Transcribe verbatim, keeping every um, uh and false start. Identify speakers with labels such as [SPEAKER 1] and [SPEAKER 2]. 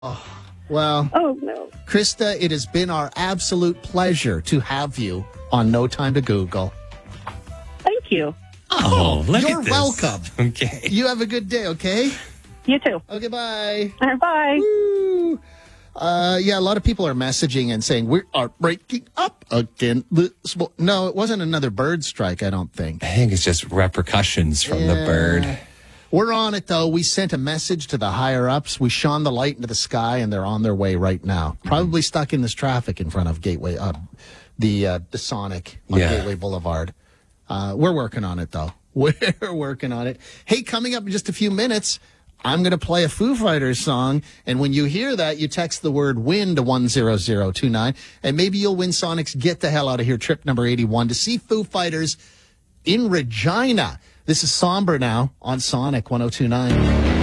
[SPEAKER 1] Oh, well,
[SPEAKER 2] Oh, no.
[SPEAKER 1] Krista, it has been our absolute pleasure to have you on No Time to Google.
[SPEAKER 2] Thank you.
[SPEAKER 3] Oh, look
[SPEAKER 1] You're
[SPEAKER 3] at this.
[SPEAKER 1] welcome.
[SPEAKER 3] Okay.
[SPEAKER 1] You have a good day, okay?
[SPEAKER 2] You too.
[SPEAKER 1] Okay, bye.
[SPEAKER 2] All right, bye.
[SPEAKER 1] Woo. Uh, yeah, a lot of people are messaging and saying, we are breaking up again. No, it wasn't another bird strike, I don't think.
[SPEAKER 3] I think it's just repercussions from the bird.
[SPEAKER 1] We're on it, though. We sent a message to the higher-ups. We shone the light into the sky, and they're on their way right now. Probably stuck in this traffic in front of Gateway, uh, the uh, the Sonic on
[SPEAKER 3] Yeah.
[SPEAKER 1] Gateway Boulevard. Uh, we're working on it, though. We're working on it. Hey, coming up in just a few minutes, I'm going to play a Foo Fighters song, and when you hear that, you text the word WIN to one zero zero two nine, and maybe you'll win Sonic's Get the Hell Out of Here trip number eighty-one to see Foo Fighters in Regina. This is Somber now on Sonic one oh two nine.